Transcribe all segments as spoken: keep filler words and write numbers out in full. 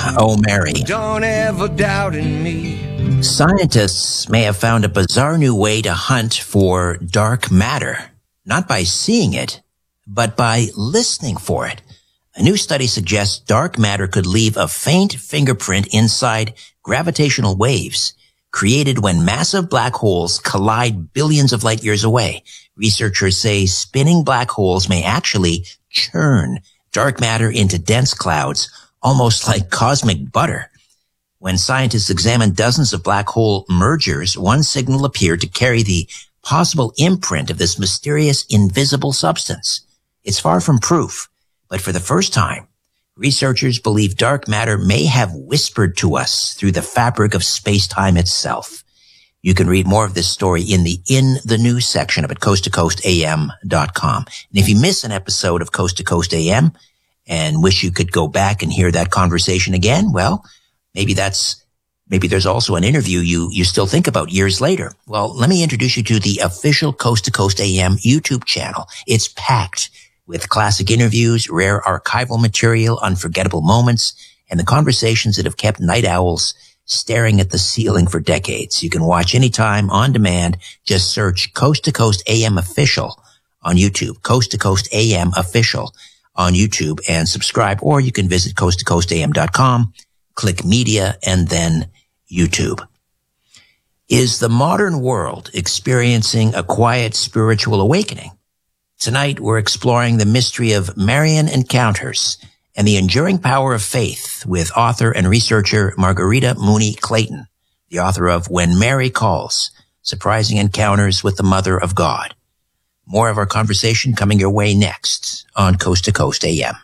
Oh, Mary. Don't ever doubt in me. Scientists may have found a bizarre new way to hunt for dark matter, not by seeing it, but by listening for it. A new study suggests dark matter could leave a faint fingerprint inside gravitational waves created when massive black holes collide billions of light years away. Researchers say spinning black holes may actually churn dark matter into dense clouds, almost like cosmic butter. When scientists examined dozens of black hole mergers, one signal appeared to carry the possible imprint of this mysterious invisible substance. It's far from proof, but for the first time, researchers believe dark matter may have whispered to us through the fabric of space-time itself. You can read more of this story in the In the News section of at coast to coast A M dot com. And if you miss an episode of Coast to Coast A M and wish you could go back and hear that conversation again, well, maybe that's, maybe there's also an interview you, you still think about years later. Well, let me introduce you to the official Coast to Coast A M YouTube channel. It's packed with classic interviews, rare archival material, unforgettable moments, and the conversations that have kept night owls staring at the ceiling for decades. You can watch anytime on demand. Just search Coast to Coast A M Official on YouTube, Coast to Coast A M Official on YouTube, and subscribe, or you can visit coast to coast A M dot com, click media, and then YouTube. Is the modern world experiencing a quiet spiritual awakening? Tonight, we're exploring the mystery of Marian encounters and the enduring power of faith with author and researcher Margarita Mooney Clayton, the author of When Mary Calls, Surprising Encounters with the Mother of God. More of our conversation coming your way next on Coast to Coast A M.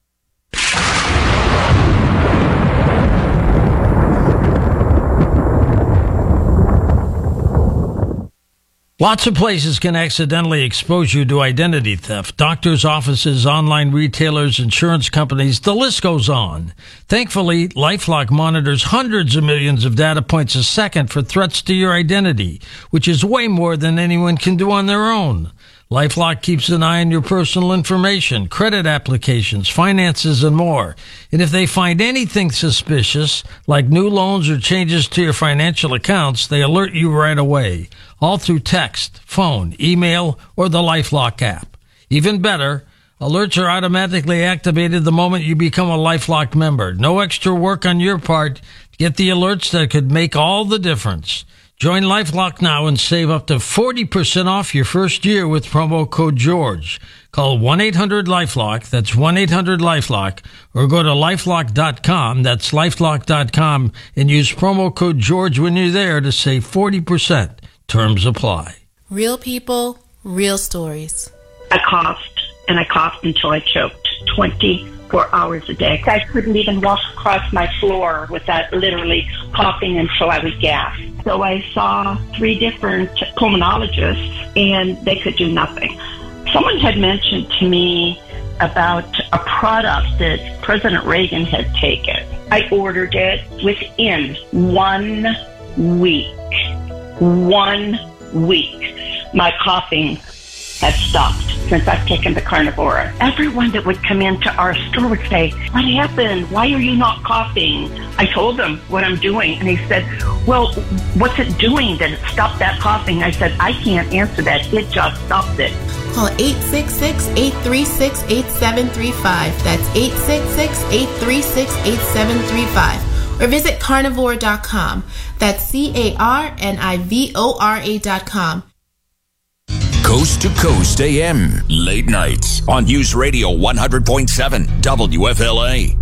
Lots of places can accidentally expose you to identity theft. Doctors' offices, online retailers, insurance companies, the list goes on. Thankfully, LifeLock monitors hundreds of millions of data points a second for threats to your identity, which is way more than anyone can do on their own. LifeLock keeps an eye on your personal information, credit applications, finances, and more. And if they find anything suspicious, like new loans or changes to your financial accounts, they alert you right away, all through text, phone, email, or the LifeLock app. Even better, alerts are automatically activated the moment you become a LifeLock member. No extra work on your part. Get the alerts that could make all the difference. Join LifeLock now and save up to forty percent off your first year with promo code George. Call one eight hundred LifeLock, that's one eight hundred LifeLock, or go to lifelock dot com, that's lifelock dot com, and use promo code George when you're there to save forty percent. Terms apply. Real people, real stories. I coughed, and I coughed until I choked twenty-four hours a day. I couldn't even walk across my floor without literally coughing until I would gasp. So I saw three different pulmonologists, and they could do nothing. Someone had mentioned to me about a product that President Reagan had taken. I ordered it within one week. One week. My coughing had stopped since I've taken the Carnivora. Everyone that would come into our store would say, "What happened? Why are you not coughing?" I told them what I'm doing, and he said, "Well, what's it doing that it stopped that coughing?" I said, "I can't answer that. It just stopped it." Call eight six six, eight three six, eight seven three five. That's eight six six, eight three six, eight seven three five. Or visit carnivore dot com. That's C A R N I V O R A dot com. Coast to Coast A M, late nights on News Radio one hundred point seven W F L A.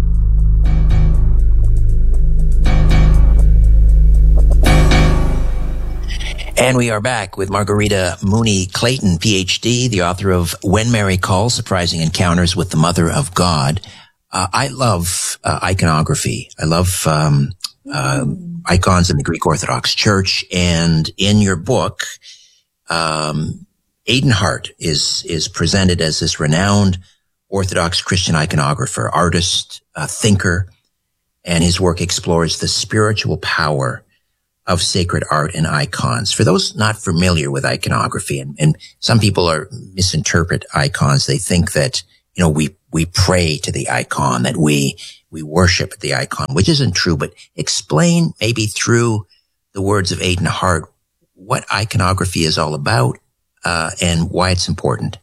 And we are back with Margarita Mooney Clayton, P H D, the author of When Mary Calls, Surprising Encounters with the Mother of God. Uh, I love uh, iconography. I love um, uh, icons in the Greek Orthodox Church. And in your book, um, Aidan Hart is is presented as this renowned Orthodox Christian iconographer, artist, uh, thinker, and his work explores the spiritual power of sacred art and icons. For those not familiar with iconography, and, and some people are misinterpret icons, they think that, you know, we we pray to the icon, that we we worship the icon, which isn't true, but explain maybe through the words of Aidan Hart what iconography is all about uh, and why it's important.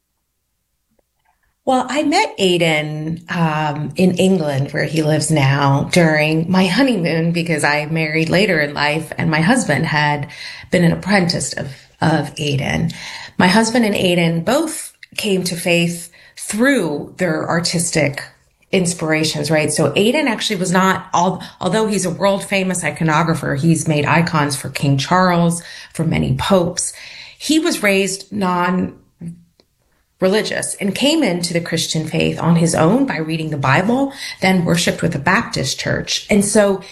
Well, I met Aidan um, in England, where he lives now, during my honeymoon, because I married later in life, and my husband had been an apprentice of, of Aidan. My husband and Aidan both came to faith through their artistic inspirations, right? So Aidan actually was not, although he's a world famous iconographer, he's made icons for King Charles, for many popes. He was raised non religious and came into the Christian faith on his own by reading the Bible, then worshiped with a Baptist church. And so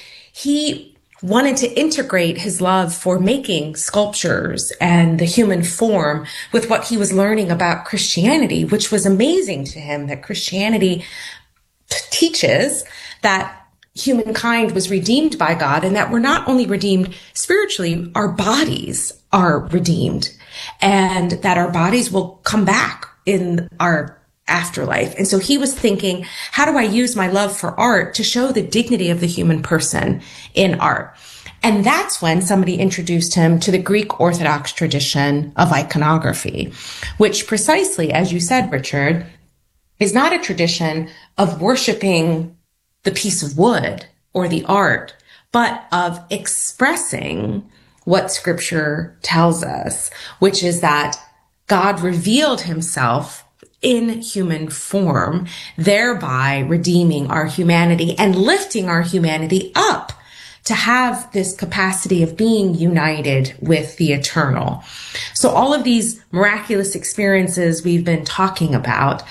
he wanted to integrate his love for making sculptures and the human form with what he was learning about Christianity, which was amazing to him, that Christianity t- teaches that humankind was redeemed by God, and that we're not only redeemed spiritually, our bodies are redeemed, and that our bodies will come back in our afterlife. And so he was thinking, how do I use my love for art to show the dignity of the human person in art? And that's when somebody introduced him to the Greek Orthodox tradition of iconography, which precisely, as you said, Richard, is not a tradition of worshiping the piece of wood or the art, but of expressing what Scripture tells us, which is that God revealed himself in human form, thereby redeeming our humanity and lifting our humanity up to have this capacity of being united with the eternal. So all of these miraculous experiences we've been talking about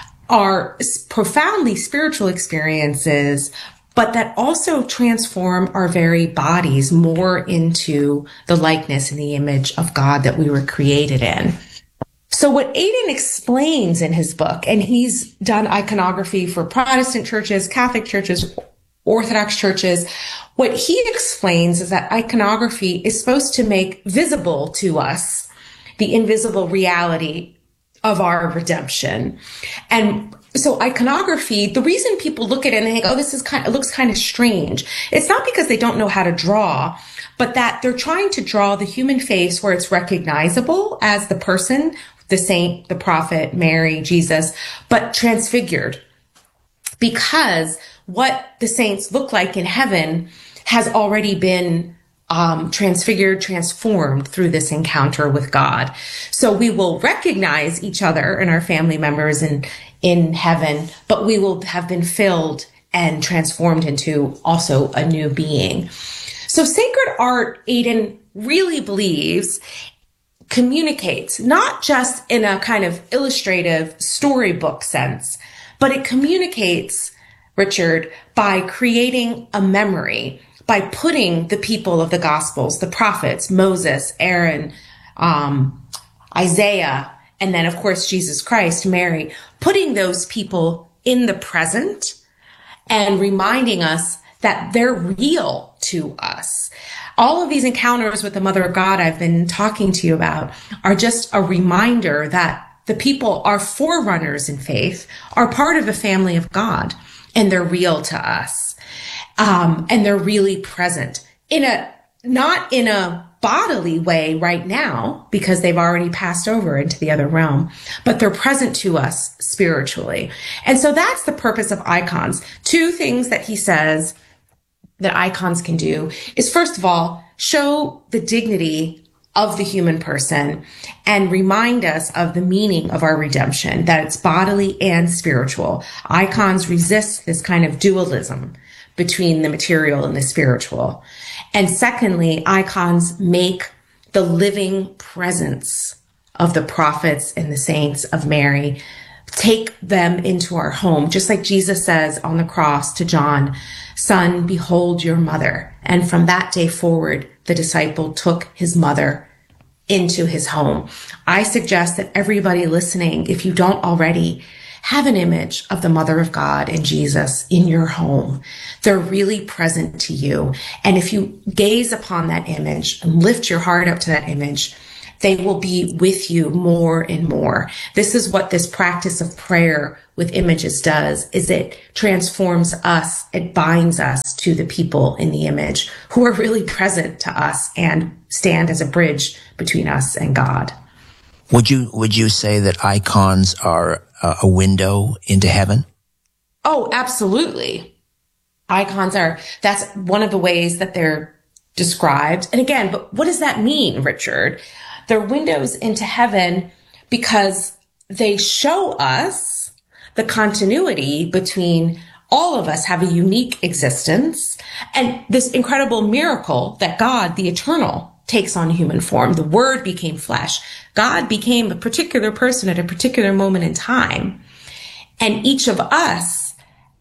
are profoundly spiritual experiences, but that also transform our very bodies more into the likeness and the image of God that we were created in. So what Aidan explains in his book, and he's done iconography for Protestant churches, Catholic churches, Orthodox churches, what he explains is that iconography is supposed to make visible to us the invisible reality of our redemption. And so iconography, the reason people look at it and think, oh, this is kind of, it looks kind of strange. It's not because they don't know how to draw, but that they're trying to draw the human face where it's recognizable as the person, the saint, the prophet, Mary, Jesus, but transfigured. Because what the saints look like in heaven has already been um, transfigured, transformed through this encounter with God. So we will recognize each other and our family members in, in heaven, but we will have been filled and transformed into also a new being. So sacred art, Aidan really believes, communicates not just in a kind of illustrative storybook sense, but it communicates, Richard, by creating a memory, by putting the people of the Gospels, the prophets, Moses, Aaron, um, Isaiah, and then, of course, Jesus Christ, Mary, putting those people in the present and reminding us that they're real to us. All of these encounters with the Mother of God I've been talking to you about are just a reminder that the people are forerunners in faith, are part of the family of God, and they're real to us. Um, and they're really present in a, not in a bodily way right now, because they've already passed over into the other realm, but they're present to us spiritually. And so that's the purpose of icons. Two things that he says that icons can do is, first of all, show the dignity of the human person and remind us of the meaning of our redemption, that it's bodily and spiritual. Icons resist this kind of dualism between the material and the spiritual. And secondly, icons make the living presence of the prophets and the saints of Mary, take them into our home, just like Jesus says on the cross to John, "Son, behold your mother." And from that day forward, the disciple took his mother into his home. I suggest that everybody listening, if you don't already, have an image of the Mother of God and Jesus in your home. They're really present to you. And if you gaze upon that image and lift your heart up to that image, they will be with you more and more. This is what this practice of prayer with images does, is it transforms us, it binds us to the people in the image who are really present to us and stand as a bridge between us and God. Would you, would you say that icons are a, a window into heaven? Oh, absolutely. Icons are, that's one of the ways that they're described. And again, but what does that mean, Richard? They're windows into heaven because they show us the continuity between all of us have a unique existence and this incredible miracle that God, the eternal, takes on human form. The Word became flesh. God became a particular person at a particular moment in time. And each of us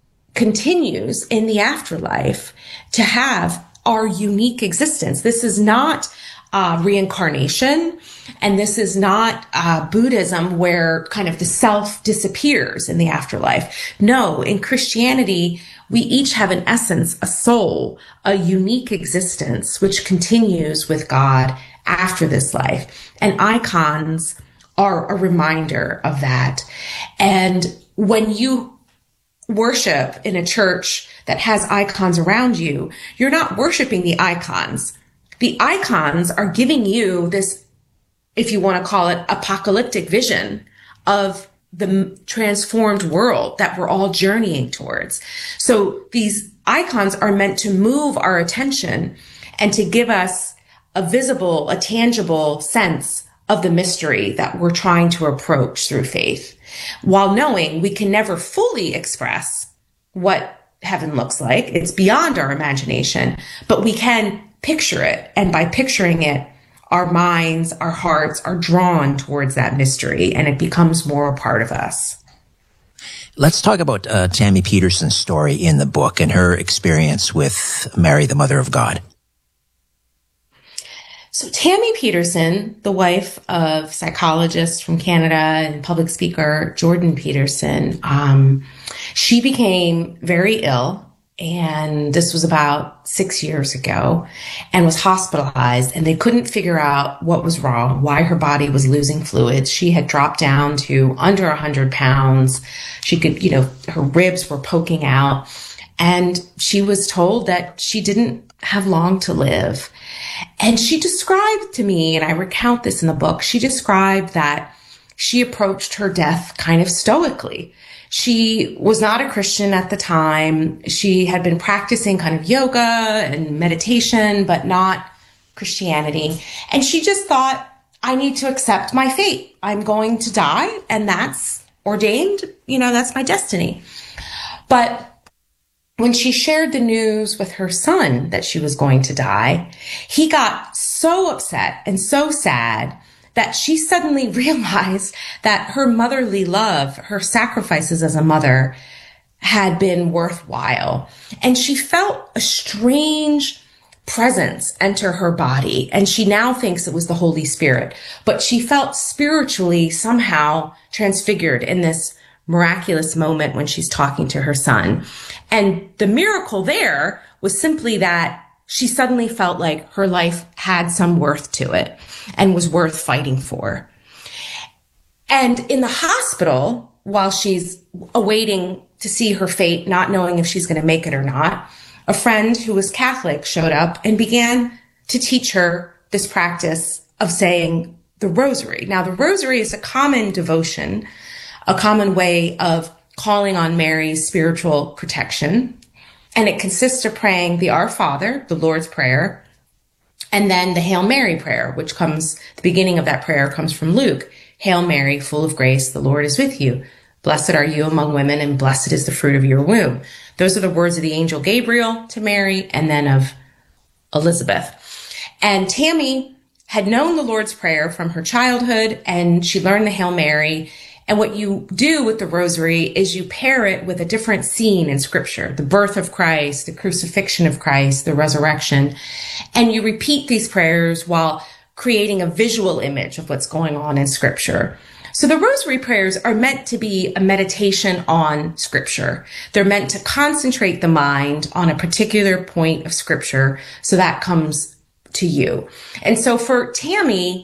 continues in the afterlife to have our unique existence. This is not uh, reincarnation, and this is not uh, Buddhism where kind of the self disappears in the afterlife. No, in Christianity, we each have an essence, a soul, a unique existence, which continues with God after this life. And icons are a reminder of that. And when you worship in a church that has icons around you, you're not worshiping the icons. The icons are giving you this, if you want to call it, apocalyptic vision of the transformed world that we're all journeying towards. So these icons are meant to move our attention and to give us a visible, a tangible sense of the mystery that we're trying to approach through faith, while knowing we can never fully express what heaven looks like. It's beyond our imagination, but we can picture it. And by picturing it, our minds, our hearts are drawn towards that mystery, and it becomes more a part of us. Let's talk about uh, Tammy Peterson's story in the book and her experience with Mary, the Mother of God. So Tammy Peterson, the wife of psychologist from Canada and public speaker Jordan Peterson, um, she became very ill. And this was about six years ago, and was hospitalized, and they couldn't figure out what was wrong, why her body was losing fluids. She had dropped down to under a hundred pounds. She could, you know, her ribs were poking out, and she was told that she didn't have long to live. And she described to me, and I recount this in the book, she described that she approached her death kind of stoically. She was not a Christian at the time. She had been practicing kind of yoga and meditation, but not Christianity. And she just thought, I need to accept my fate. I'm going to die, and that's ordained. You know, that's my destiny. But when she shared the news with her son that she was going to die, he got so upset and so sad that she suddenly realized that her motherly love, her sacrifices as a mother, had been worthwhile. And she felt a strange presence enter her body. And she now thinks it was the Holy Spirit. But she felt spiritually somehow transfigured in this miraculous moment when she's talking to her son. And the miracle there was simply that she suddenly felt like her life had some worth to it and was worth fighting for. And in the hospital, while she's awaiting to see her fate, not knowing if she's going to make it or not, a friend who was Catholic showed up and began to teach her this practice of saying the rosary. Now, the rosary is a common devotion, a common way of calling on Mary's spiritual protection. And it consists of praying the Our Father, the Lord's Prayer, and then the Hail Mary prayer, which comes, the beginning of that prayer comes from Luke. Hail Mary, full of grace, the Lord is with you. Blessed are you among women, and blessed is the fruit of your womb. Those are the words of the angel Gabriel to Mary, and then of Elizabeth. And Tammy had known the Lord's Prayer from her childhood, and she learned the Hail Mary. And what you do with the rosary is you pair it with a different scene in scripture, the birth of Christ, the crucifixion of Christ, the resurrection. And you repeat these prayers while creating a visual image of what's going on in scripture. So the rosary prayers are meant to be a meditation on scripture. They're meant to concentrate the mind on a particular point of scripture so that comes to you. And so for Tammy,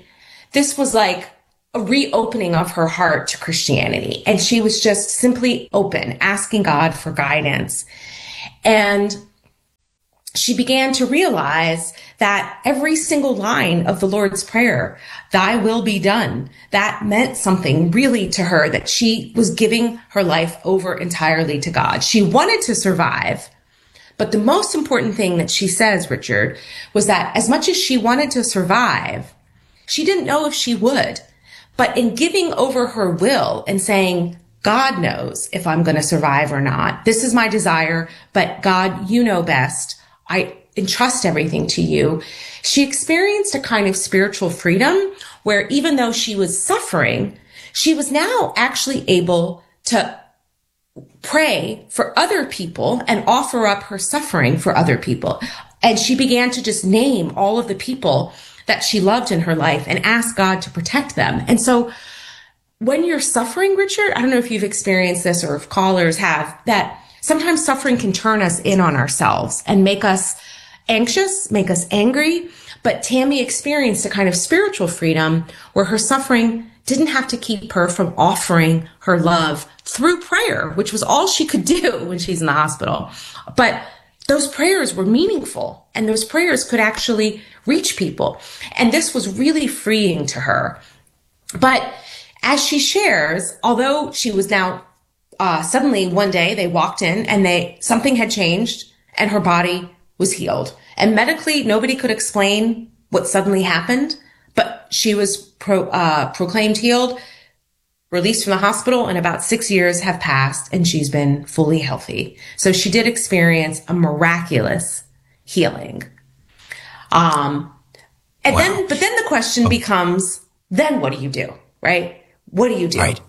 this was like a reopening of her heart to Christianity. And she was just simply open, asking God for guidance. And she began to realize that every single line of the Lord's Prayer, thy will be done, that meant something really to her, that she was giving her life over entirely to God. She wanted to survive. But the most important thing that she says, Richard, was that as much as she wanted to survive, she didn't know if she would. But in giving over her will and saying, God knows if I'm going to survive or not. This is my desire, but God, you know best. I entrust everything to you. She experienced a kind of spiritual freedom where even though she was suffering, she was now actually able to pray for other people and offer up her suffering for other people. And she began to just name all of the people that she loved in her life and ask God to protect them. And so when you're suffering, Richard, I don't know if you've experienced this or if callers have, that sometimes suffering can turn us in on ourselves and make us anxious, make us angry. But Tammy experienced a kind of spiritual freedom where her suffering didn't have to keep her from offering her love through prayer, which was all she could do when she's in the hospital. But those prayers were meaningful and those prayers could actually reach people. And this was really freeing to her. But as she shares, although she was now uh, suddenly one day they walked in and they something had changed and her body was healed. And medically, nobody could explain what suddenly happened, but she was pro, uh, proclaimed healed, released from the hospital, and about six years have passed and she's been fully healthy. So she did experience a miraculous healing. Um, and wow. then, but then the question oh. becomes, then what do you do? Right? What do you do? Right.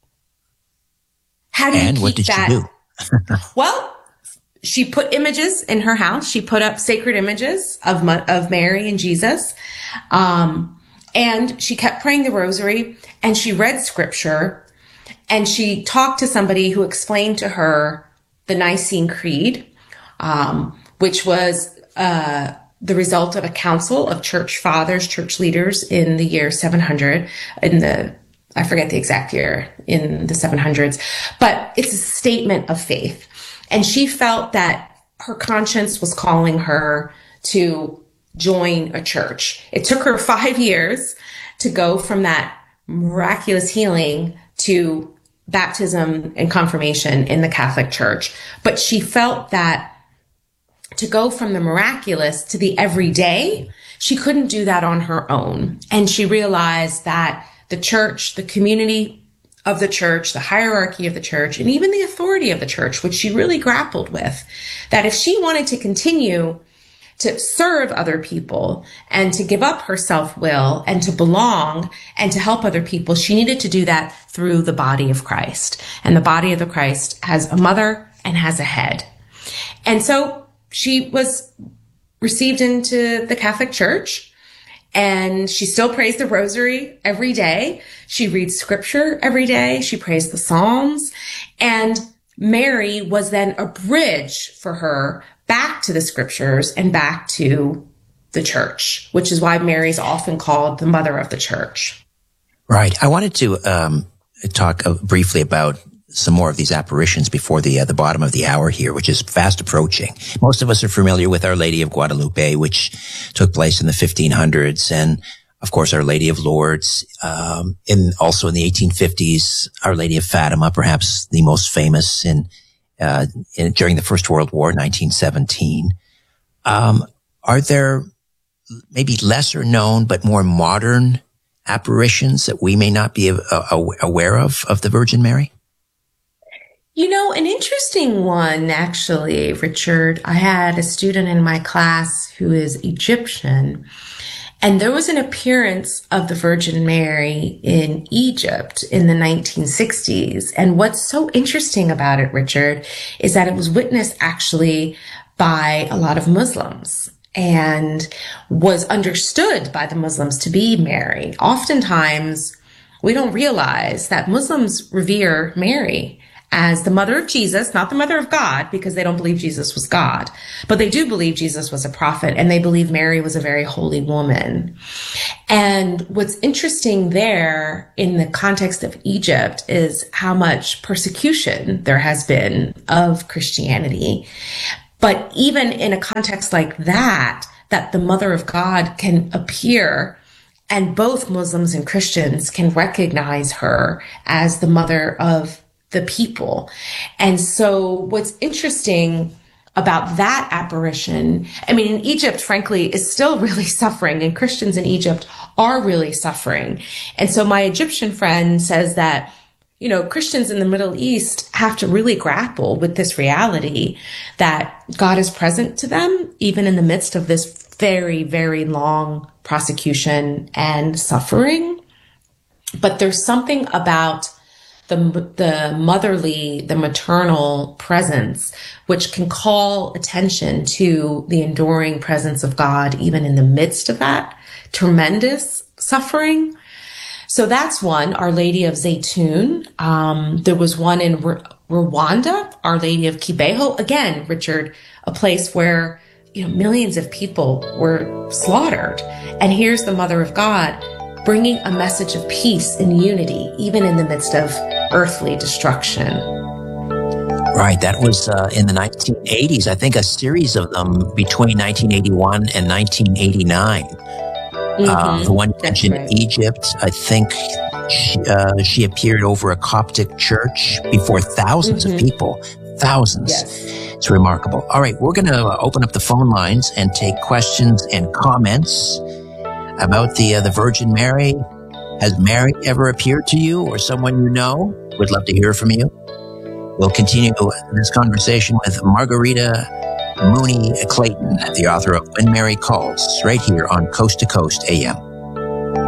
How do and you keep what did that? She do? Well, she put images in her house. She put up sacred images of, of Mary and Jesus. Um, and she kept praying the rosary and she read scripture and she talked to somebody who explained to her the Nicene Creed, um, which was, uh, the result of a council of church fathers, church leaders in the year seven hundred, in the, I forget the exact year, in the seven hundreds, but it's a statement of faith. And she felt that her conscience was calling her to join a church. It took her five years to go from that miraculous healing to baptism and confirmation in the Catholic Church. But she felt that to go from the miraculous to the everyday, she couldn't do that on her own. And she realized that the church, the community of the church, the hierarchy of the church, and even the authority of the church, which she really grappled with, that if she wanted to continue to serve other people and to give up her self-will and to belong and to help other people, she needed to do that through the body of Christ. And the body of the Christ has a mother and has a head. And so she was received into the Catholic Church. And she still prays the rosary every day. She reads scripture every day. She prays the Psalms. And Mary was then a bridge for her back to the scriptures and back to the church, which is why Mary's often called the mother of the church. Right. I wanted to um, talk uh, briefly about some more of these apparitions before the uh, the bottom of the hour here, which is fast approaching. Most of us are familiar with Our Lady of Guadalupe, which took place in the fifteen hundreds, and of course Our Lady of Lourdes. Um, in also in the eighteen fifties, Our Lady of Fatima, perhaps the most famous in, uh, in during the First World War, nineteen seventeen. Um, are there maybe lesser known but more modern apparitions that we may not be uh, aware of of the Virgin Mary? You know, an interesting one, actually, Richard. I had a student in my class who is Egyptian, and there was an appearance of the Virgin Mary in Egypt in the nineteen sixties. And what's so interesting about it, Richard, is that it was witnessed actually by a lot of Muslims and was understood by the Muslims to be Mary. Oftentimes, we don't realize that Muslims revere Mary as the mother of Jesus, not the mother of God, because they don't believe Jesus was God, but they do believe Jesus was a prophet, and they believe Mary was a very holy woman. And what's interesting there in the context of Egypt is how much persecution there has been of Christianity. But even in a context like that, that the mother of God can appear, and both Muslims and Christians can recognize her as the mother of the people. And so what's interesting about that apparition, I mean, in Egypt, frankly, is still really suffering, and Christians in Egypt are really suffering. And so my Egyptian friend says that, you know, Christians in the Middle East have to really grapple with this reality that God is present to them, even in the midst of this very, very long prosecution and suffering. But there's something about the the motherly, the maternal presence, which can call attention to the enduring presence of God, even in the midst of that tremendous suffering. So that's one, Our Lady of Zaytun. Um, there was one in R- Rwanda, Our Lady of Kibeho. Again, Richard, a place where, you know, millions of people were slaughtered. And here's the Mother of God bringing a message of peace and unity, even in the midst of earthly destruction. Right. That was uh, in the nineteen eighties. I think a series of them between nineteen eighty-one and nineteen eighty-nine. Mm-hmm. Uh, the one you mentioned, right. Egypt, I think she, uh, she appeared over a Coptic church before thousands mm-hmm. of people. Thousands. Yes. It's remarkable. All right. We're going to uh, open up the phone lines and take questions and comments about the uh, the Virgin Mary. Has Mary ever appeared to you or someone you know? We'd love to hear from you. We'll continue this conversation with Margarita Mooney Clayton, the author of When Mary Calls, right here on Coast to Coast A M.